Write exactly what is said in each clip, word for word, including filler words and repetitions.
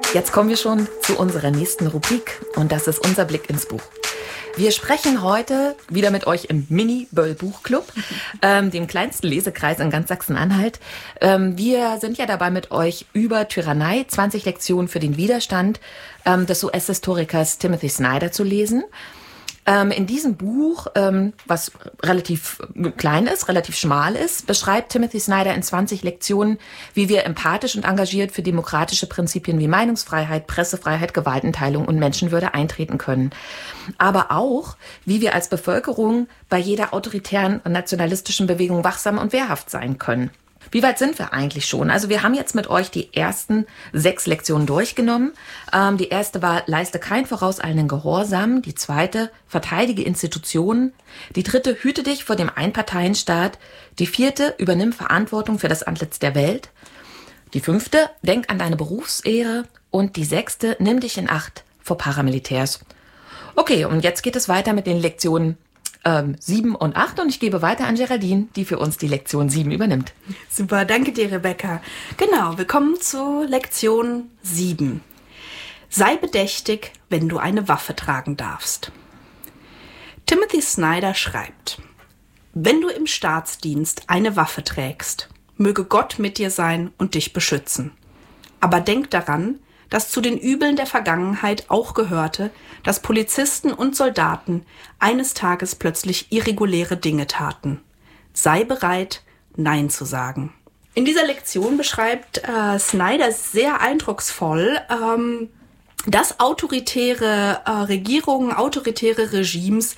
Jetzt kommen wir schon zu unserer nächsten Rubrik und das ist unser Blick ins Buch. Wir sprechen heute wieder mit euch im Mini-Böll-Buchclub, ähm, dem kleinsten Lesekreis in ganz Sachsen-Anhalt. Ähm, wir sind ja dabei mit euch über Tyrannei, zwanzig Lektionen für den Widerstand ähm, des U S-Historikers Timothy Snyder zu lesen. Ähm, in diesem Buch, ähm, was relativ klein ist, relativ schmal ist, beschreibt Timothy Snyder in zwanzig Lektionen, wie wir empathisch und engagiert für demokratische Prinzipien wie Meinungsfreiheit, Pressefreiheit, Gewaltenteilung und Menschenwürde eintreten können. Aber auch, wie wir als Bevölkerung bei jeder autoritären und nationalistischen Bewegung wachsam und wehrhaft sein können. Wie weit sind wir eigentlich schon? Also wir haben jetzt mit euch die ersten sechs Lektionen durchgenommen. Ähm, die erste war, leiste kein vorauseilenden Gehorsam. Die zweite, verteidige Institutionen. Die dritte, hüte dich vor dem Einparteienstaat. Die vierte, übernimm Verantwortung für das Antlitz der Welt. Die fünfte, denk an deine Berufsehre. Und die sechste, nimm dich in Acht vor Paramilitärs. Okay, und jetzt geht es weiter mit den Lektionen Ähm, sieben und acht und ich gebe weiter an Geraldine, die für uns die Lektion sieben übernimmt. Super, danke dir, Rebecca. Genau, wir kommen zu Lektion sieben. Sei bedächtig, wenn du eine Waffe tragen darfst. Timothy Snyder schreibt: Wenn du im Staatsdienst eine Waffe trägst, möge Gott mit dir sein und dich beschützen. Aber denk daran, dass zu den Übeln der Vergangenheit auch gehörte, dass Polizisten und Soldaten eines Tages plötzlich irreguläre Dinge taten. Sei bereit, Nein zu sagen. In dieser Lektion beschreibt äh, Snyder sehr eindrucksvoll, ähm, dass autoritäre äh, Regierungen, autoritäre Regimes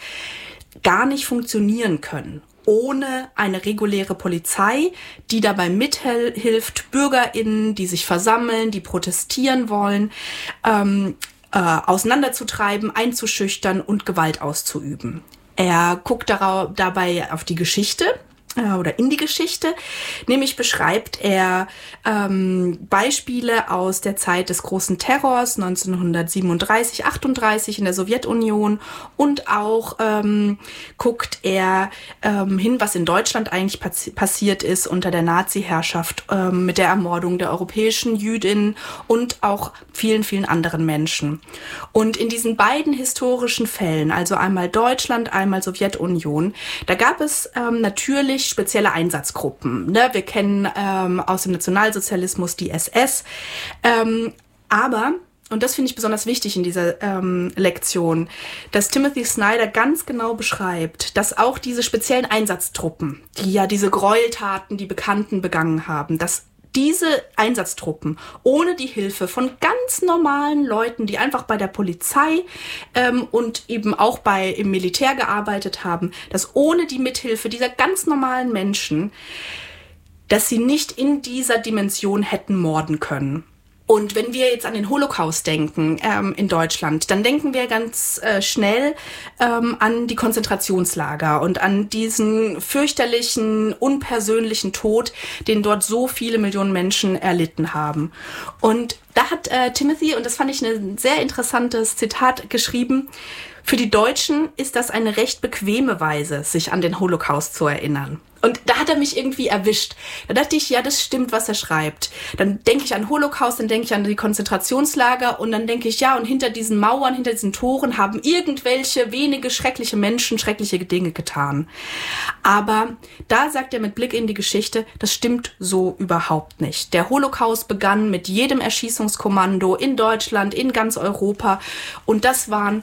gar nicht funktionieren können ohne eine reguläre Polizei, die dabei mithilft, BürgerInnen, die sich versammeln, die protestieren wollen, ähm, äh, auseinanderzutreiben, einzuschüchtern und Gewalt auszuüben. Er guckt darauf, dabei auf die Geschichte äh, oder in die Geschichte, nämlich beschreibt er ähm, Beispiele aus der Zeit des großen Terrors neunzehnhundertsiebenunddreißig, achtunddreißig in der Sowjetunion und auch ähm, guckt er ähm, hin, was in Deutschland eigentlich passi- passiert ist unter der Nazi-Herrschaft ähm, mit der Ermordung der europäischen Jüdinnen und auch vielen, vielen anderen Menschen. Und in diesen beiden historischen Fällen, also einmal Deutschland, einmal Sowjetunion, da gab es ähm, natürlich spezielle Einsatzgruppen. Ne? Wir kennen ähm, aus dem Nationalsozialismus die S S. Ähm, aber, und das finde ich besonders wichtig in dieser ähm, Lektion, dass Timothy Snyder ganz genau beschreibt, dass auch diese speziellen Einsatztruppen, die ja diese Gräueltaten, die Bekannten begangen haben, dass diese Einsatztruppen ohne die Hilfe von ganz normalen Leuten, die einfach bei der Polizei ähm, und eben auch bei im Militär gearbeitet haben, dass ohne die Mithilfe dieser ganz normalen Menschen, dass sie nicht in dieser Dimension hätten morden können. Und wenn wir jetzt an den Holocaust denken ähm, in Deutschland, dann denken wir ganz äh, schnell ähm, an die Konzentrationslager und an diesen fürchterlichen, unpersönlichen Tod, den dort so viele Millionen Menschen erlitten haben. Und da hat äh, Timothy, und das fand ich ein sehr interessantes Zitat, geschrieben: Für die Deutschen ist das eine recht bequeme Weise, sich an den Holocaust zu erinnern. Und da hat er mich irgendwie erwischt. Da dachte ich, ja, das stimmt, was er schreibt. Dann denke ich an Holocaust, dann denke ich an die Konzentrationslager und dann denke ich, ja, und hinter diesen Mauern, hinter diesen Toren haben irgendwelche wenige schreckliche Menschen schreckliche Dinge getan. Aber da sagt er mit Blick in die Geschichte, das stimmt so überhaupt nicht. Der Holocaust begann mit jedem Erschießungskommando in Deutschland, in ganz Europa und das waren